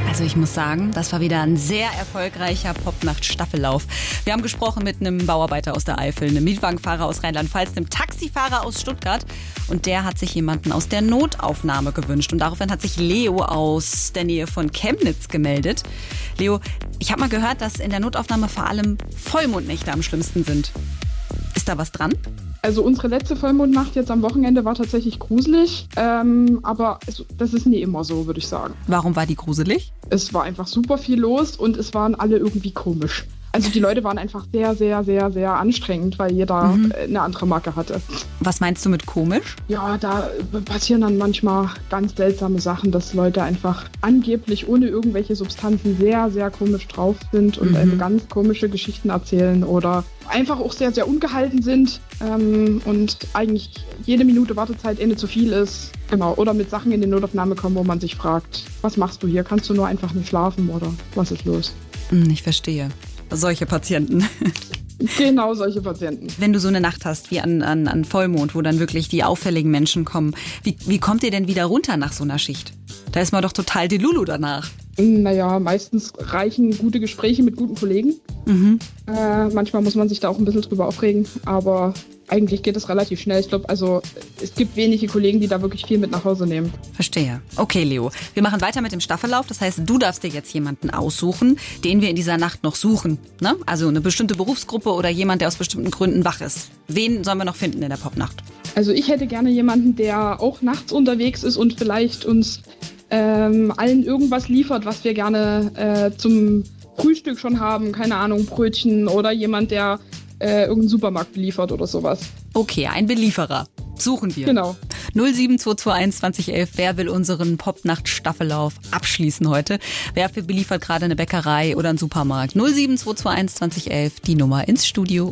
Also ich muss sagen, das war wieder ein sehr erfolgreicher Popnacht-Staffellauf. Wir haben gesprochen mit einem Bauarbeiter aus der Eifel, einem Mietwagenfahrer aus Rheinland-Pfalz, einem Taxifahrer aus Stuttgart. Und der hat sich jemanden aus der Notaufnahme gewünscht. Und daraufhin hat sich Leo aus der Nähe von Chemnitz gemeldet. Leo, ich habe mal gehört, dass in der Notaufnahme vor allem Vollmondnächte am schlimmsten sind. Ist da was dran? Also unsere letzte Vollmondnacht jetzt am Wochenende war tatsächlich gruselig, aber das ist nie immer so, würde ich sagen. Warum war die gruselig? Es war einfach super viel los und es waren alle irgendwie komisch. Also die Leute waren einfach sehr, sehr, sehr, sehr anstrengend, weil jeder eine andere Marke hatte. Was meinst du mit komisch? Ja, da passieren dann manchmal ganz seltsame Sachen, dass Leute einfach angeblich ohne irgendwelche Substanzen sehr, sehr komisch drauf sind und ganz komische Geschichten erzählen oder einfach auch sehr, sehr ungehalten sind und eigentlich jede Minute Wartezeit zu viel ist. Genau, oder mit Sachen in die Notaufnahme kommen, wo man sich fragt, was machst du hier? Kannst du nur einfach nicht schlafen oder was ist los? Ich verstehe. Solche Patienten. Genau, solche Patienten. Wenn du so eine Nacht hast wie an Vollmond, wo dann wirklich die auffälligen Menschen kommen, wie kommt ihr denn wieder runter nach so einer Schicht? Da ist man doch total delulu danach. Naja, meistens reichen gute Gespräche mit guten Kollegen. Manchmal muss man sich da auch ein bisschen drüber aufregen, aber eigentlich geht es relativ schnell. Ich glaube, es gibt wenige Kollegen, die da wirklich viel mit nach Hause nehmen. Verstehe. Okay, Leo. Wir machen weiter mit dem Staffellauf. Das heißt, du darfst dir jetzt jemanden aussuchen, den wir in dieser Nacht noch suchen. Ne? Also eine bestimmte Berufsgruppe oder jemand, der aus bestimmten Gründen wach ist. Wen sollen wir noch finden in der Popnacht? Also ich hätte gerne jemanden, der auch nachts unterwegs ist und vielleicht uns allen irgendwas liefert, was wir gerne zum Frühstück schon haben. Keine Ahnung, Brötchen oder jemand, der irgendeinen Supermarkt beliefert oder sowas. Okay, ein Belieferer. Suchen wir. Genau. 07221 2011. Wer will unseren Popnacht-Staffellauf abschließen heute? Wer beliefert gerade eine Bäckerei oder einen Supermarkt? 07221 2011. Die Nummer ins Studio.